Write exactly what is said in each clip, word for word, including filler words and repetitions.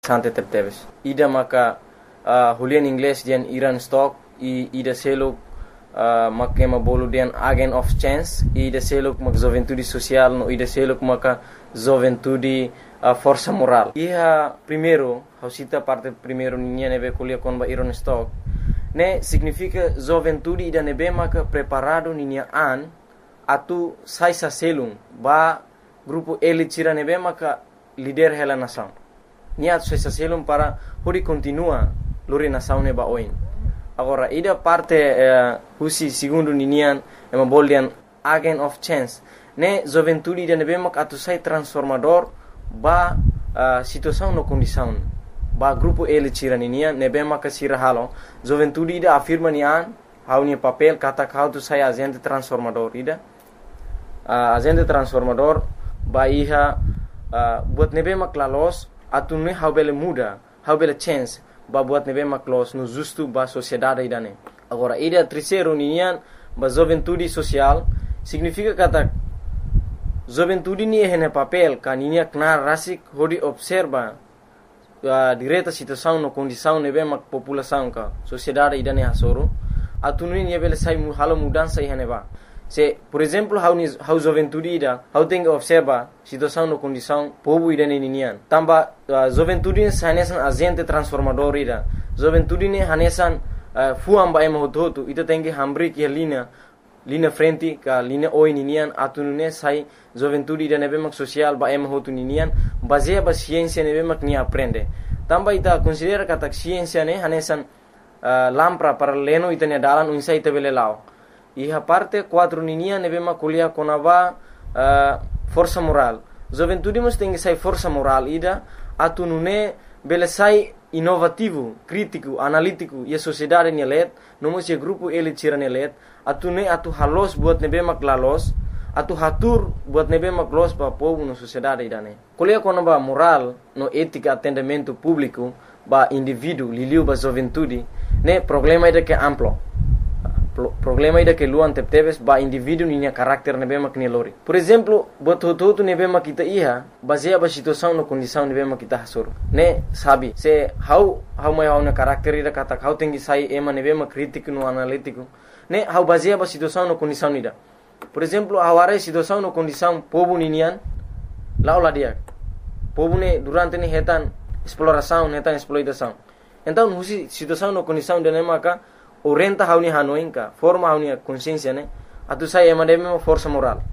Sante tep-teves. Ida maka uh, hulian Ingles dian Iran stock i ida seluk uh, maka mabolu dian agent of change ida seluk mak juventude social no ida seluk maka juventude uh, força moral. Iha primeiro, hausita parte primeiro ninha nebe kulia kon ba Iran stock. Ne significa juventude ida nebe maka preparado ninha an atu sai sa selung ba grupo elite cira nebe maka líder hela nação. Niat sa selum para huri continua luri nação neba oin. Agora ida parte uh, husi segundo ninian ema boldian agent of change. Ne juventude ida nebe mak atu sai transformador ba uh, situação no condição. Ba grupo ele cira ninian nebe mak sira halo. Juventude ida afirma nian haunia papel kata kau tu sai agente transformador ida. Uh, agente transformador ba iha uh, buat nebe mak lalos atu ne how bele muda, how bele chance ba buat nebe maklos no justo ba sociedade idane. Agora ida terceiro nian ba juventude social significa kata juventude ni hene papel kaninia knar rasik hodi observa uh, direta situação no condição nebe mak população ka sociedade idane hasoro atu ni bele sai mu halo mudança ihane ba. Se, por exemplo, how ni how juventude ida, how tem que observa situação no condição povo ida ninian. Tamba uh, juventude hanesan agente transformador ida. Juventude ne hanesan uh, fuam ba ema hototu ita tem que hambri que linha linha frente ka linha oi ninian atunune sai juventude ida nebe mak social ba ema hotu ninian baseia ba ciência nebe mak ni aprende. Tamba ita considera kata ciência ne hanesan uh, lampra para leno ita ne dalan unsa ita bele lao. Iha parte quatro ninia nebe makulia konava uh, força moral. Juventude mus tem que sai força moral ida atu nune bele sai inovativo, crítico, analítico e a sociedade nelet, nomos e grupo ele tira nelet, atu ne atu halos buat nebe maklalos, atu hatur buat nebe maklos ba povo no sociedade idane. Kulia konava moral no ética atendimento público ba indivíduo liliu ba juventude, ne problema ida que amplo. Problema ida que luan tep-teves ba indivíduo ninya karakter nebe mak ni lori. Por exemplo, buat hoto nebe mak kita iha baseia ba situação no condição nebe mak kita hasur. Ne sabi se how how mai how na karakter ida kata how tengi sai ema nebe mak crítico no analítico. Ne how baseia ba situação no condição ida. Por exemplo, aware situação no condição povo ninian laula dia. Povo ne durante ne hetan exploração, hetan exploitação. Então, husi situação no condição de nemaka orienta hauni hanoinka forma hauni consciência ne atu sai emademe força moral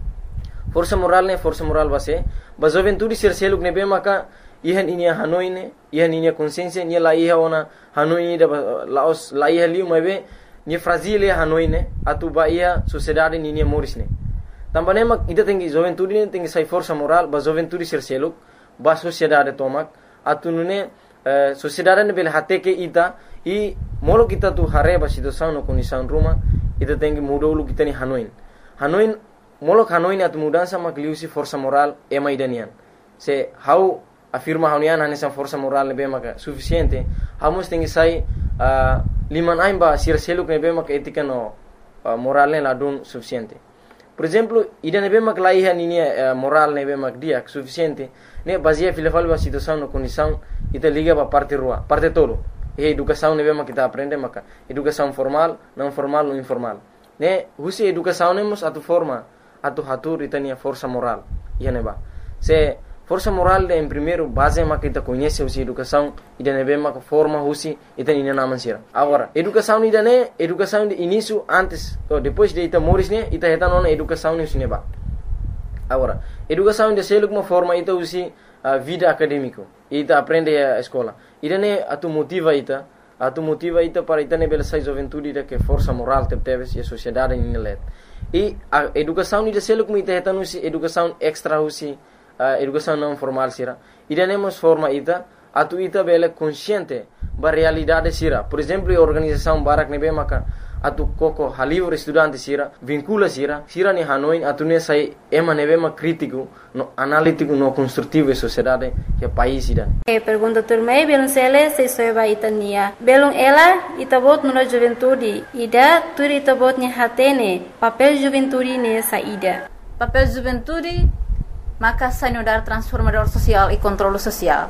força moral ne força moral base ba juventude ser seluk ne be maka ihan inia hanoine ihan inia consciência ni la iha ona hanoi da laos la iha liu mabe ni fragile hanoine atu ba ia sociedade ni ni morisne tambane mak ida tengi juventude ne tengi sai força moral ba juventude ser seluk ba sociedade tomak atu nune uh, sociedade ne bel hateke ita i molo kita tu hareba situação no condição ruma ita tem que mudar o kita ni hanoin hanoin molo hanoin atu mudança makliusi força moral ema idanian se how afirma haunian hanesa força moral ne bema suficiente hamos tem que sai uh, liman aimba sir seluk ne bema etika no uh, moral ne ladun suficiente. Por exemplo, ida ne bema klaiha ni uh, moral ne bema dia suficiente ne baseia filafal ba situação no condição ita liga ba parte rua parte todo. E educação nebe mak kita aprende maka educação formal, não formal ou informal. Ne husi educação nemos atu forma atu hatur itania força moral. Ia neba. Se força moral de em primeiro base mak kita conhece husi educação ida nebe mak forma husi itani naman sira. Agora, educação ida ne educação de início antes ou depois de ita moris ne ita hetan ona educação ne neba. Agora, educação de seluk uma forma ita husi a vida acadêmico ita aprende a escola ida ne atu motiva ita atu motiva ita para ita ne bela sai juventude ida que força moral tep-teves e a sociedade ni let e a educação ida seluk mu ita hetan usi educação extra usi uh, educação não formal sira ida ne mos forma ita atu ita bela consciente ba realidade sira. Por exemplo, a organização barak ne be maka atu koko halivre estudante sira vincula sira sira ni hanoin atu ne sai ema nebe ma crítico no analítico no construtivo e sociedade que país ida. E pergunta turmei belum sele se soeba itania belum ela itabot no juventude ida tur itabot ni hatene papel juventude ne saída papel juventude maka sanudar transformador social e controle social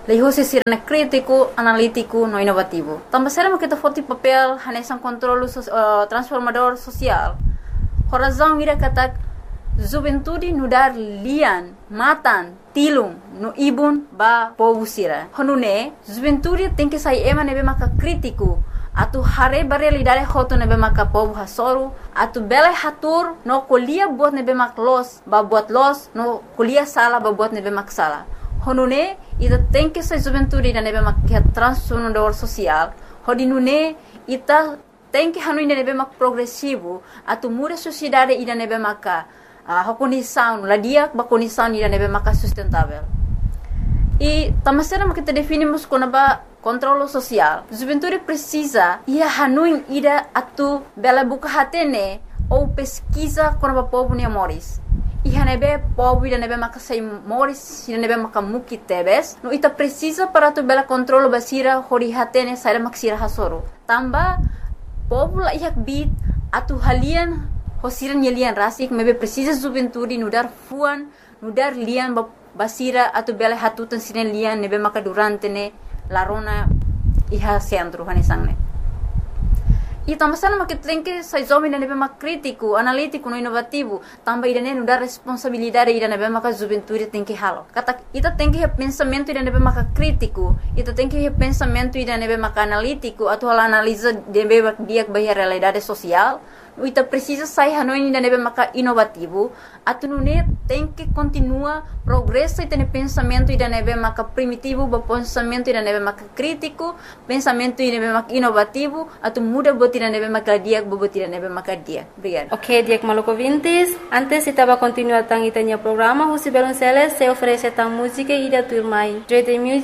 Leho se sirene crítico, analítico, no inovativo. Também será que kita foto papel hanesan controle so, uh, transformador social. Horazão ira katak juventude no dar lian, matan, tilung, no ibun ba povo sira. Honune, juventude tem que sair ema nebe maka crítico. Atu hare bare lidare hoto nebe maka povo hasoru. Atu bela hatur no kolia buat nebe mak los, ba buat los, no kolia sala ba buat nebe mak sala. Honune, ita tem que sair juventude da nebe mak transformador social. Hodinune, ita tem que hanu ida nebe mak progressivo. Atu muda sociedade ida nebe maka uh, condição, la dia ba condição ida nebe maka sustentável. E tamasera kita definimos como ba controle social. Juventude precisa ia hanu ida atu bela buka hatene ou pesquisa como ba povo ne moris. Iha nebe povo ida nebe maka sai moris, ida nebe maka muki tebes. No ita precisa para tu bela controle basira hori hatene sai maksira hasoro. Tamba povo la ihak bit atu halian hosiran yelian rasik mebe precisa juventude no dar fuan, no dar lian ba basira atu bela hatutan sinen lian nebe maka durante ne larona iha centro hanesangne. E também sana que tem que sai jovem nebe mak crítico, analítico, no inovativo, também ida ne no dar responsabilidade ida nebe maka juventude tem que halo. Kata ita tem que pensamento ida nebe maka crítico, ita tem que pensamento ida nebe maka analítico, atau ela analisa nebe mak dia bahia realidade social. Ita precisa sair hanoi ida nebe maka inovativo, atu nune tem que continua progresso ita ne pensamento ida nebe maka primitivo, ba pensamento ida nebe maka crítico, pensamento ida nebe maka inovativo, atu muda bot ida nebe maka dia, bot ida nebe maka dia. Obrigado. Ok, Diak Maluco Vintes. Antes estava continuar tang itanya programa, Husi Belonceles se oferece tang música ida turmai. Dread Music